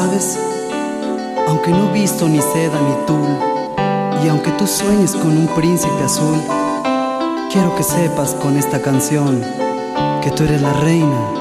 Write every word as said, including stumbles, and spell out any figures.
¿Sabes? Aunque no he visto ni seda ni tul, y aunque tú sueñes con un príncipe azul, quiero que sepas con esta canción que tú eres la reina